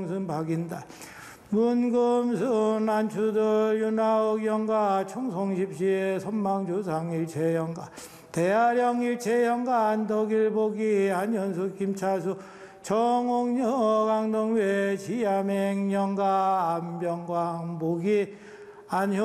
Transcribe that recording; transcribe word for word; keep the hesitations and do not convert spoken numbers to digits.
박인달 문금순 안추들 윤하옥 영가 청송십시의 선망주상 일체영가 대하령 일체영가 안덕일복이 안현수 김차수 정옥역 강동외 지암행영가 안병광 목이 안효